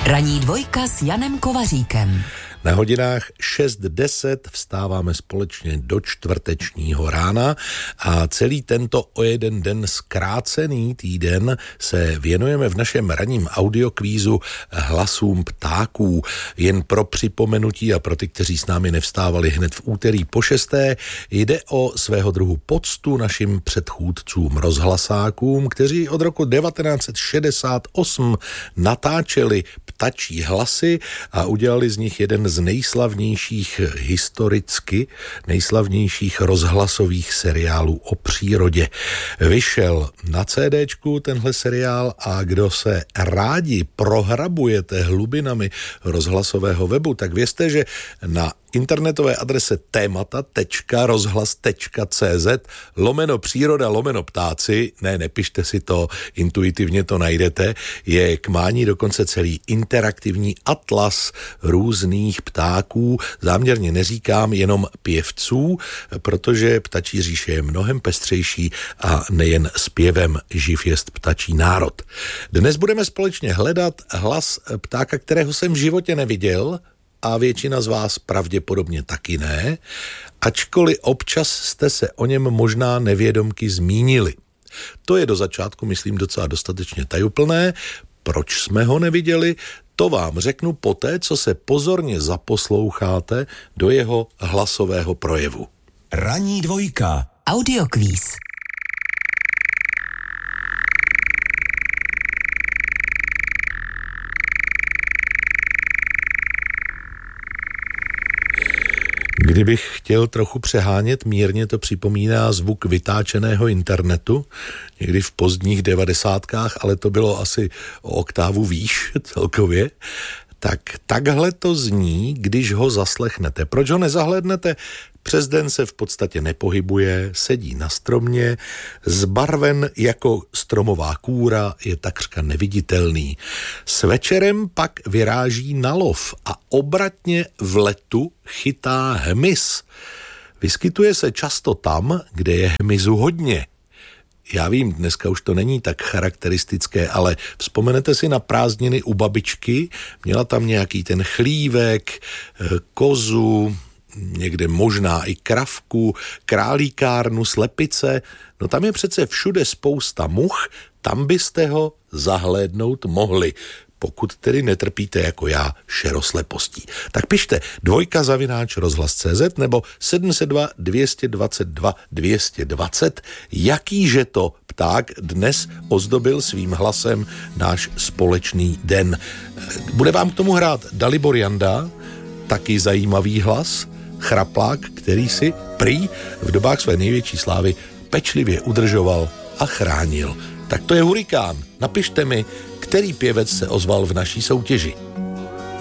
Ranní dvojka s Janem Kovaříkem. Na hodinách 6:10 vstáváme společně do čtvrtečního rána a celý tento o jeden den zkrácený týden se věnujeme v našem ranním audiokvízu hlasům ptáků. Jen pro připomenutí a pro ty, kteří s námi nevstávali hned v úterý po 6. jde o svého druhu poctu našim předchůdcům rozhlasákům, kteří od roku 1968 natáčeli ptačí hlasy a udělali z nich jeden z nejslavnějších, historicky nejslavnějších rozhlasových seriálů o přírodě. Vyšel na CDčku tenhle seriál a kdo se rádi prohrabujete hlubinami rozhlasového webu, tak vězte, že na internetové adrese témata.rozhlas.cz/příroda/ptáci, nepište si to, intuitivně to najdete, je k mání dokonce celý interaktivní atlas různých ptáků. Záměrně neříkám jenom pěvců, protože ptačí říše je mnohem pestřejší a nejen zpěvem živ jest ptačí národ. Dnes budeme společně hledat hlas ptáka, kterého jsem v životě neviděl, a většina z vás pravděpodobně taky ne, ačkoliv občas jste se o něm možná nevědomky zmínili. To je do začátku, myslím, docela dostatečně tajuplné. Proč jsme ho neviděli, to vám řeknu poté, co se pozorně zaposloucháte do jeho hlasového projevu. Ranní dvojka. Audiokvíz. Kdybych chtěl trochu přehánět, mírně to připomíná zvuk vytáčeného internetu, někdy v pozdních 90kách, ale to bylo asi o oktávu výš celkově. Tak takhle to zní, když ho zaslechnete. Proč ho nezahlédnete? Přes den se v podstatě nepohybuje, sedí na stromě, zbarven jako stromová kůra, je takřka neviditelný. S večerem pak vyráží na lov a obratně v letu chytá hmyz. Vyskytuje se často tam, kde je hmyzu hodně. Já vím, dneska už to není tak charakteristické, ale vzpomenete si na prázdniny u babičky, měla tam nějaký ten chlívek, kozu, někde možná i kravku, králíkárnu, slepice, no tam je přece všude spousta much, tam byste ho zahlédnout mohli, pokud tedy netrpíte jako já šeroslepostí. Tak pište 2@rozhlas.cz nebo 702 222 220, jakýže to pták dnes ozdobil svým hlasem náš společný den. Bude vám k tomu hrát Dalibor Janda, taky zajímavý hlas, chraplák, který si prý v dobách své největší slávy pečlivě udržoval a chránil. Tak to je Hurikán. Napište mi, který pěvec se ozval v naší soutěži.